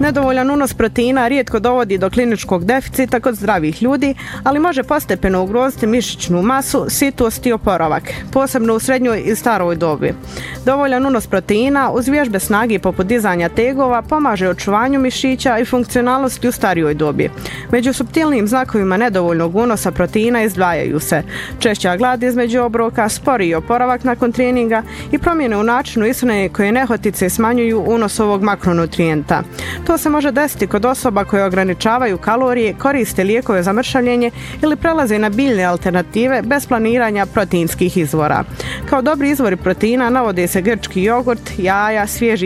Nedovoljan unos proteina rijetko dovodi do kliničkog deficita kod zdravih ljudi, ali može postepeno ugroziti mišićnu masu, sitost i oporavak, posebno u srednjoj i staroj dobi. Dovoljan unos proteina uz vježbe snage poput dizanja tegova pomaže očuvanju mišića i funkcionalnosti u starijoj dobi. Među suptilnim znakovima nedovoljnog unosa proteina izdvajaju se češća glad između obroka, sporiji oporavak nakon treninga i promjene u načinu ishrane koje nehotice smanjuju unos ovog makronutrijenta. To se može desiti kod osoba koje ograničavaju kalorije, koriste lijekove za mršavljenje ili prelaze na biljne alternative bez planiranja proteinskih izvora. Kao dobri izvori proteina navode se grčki jogurt, jaja, svježi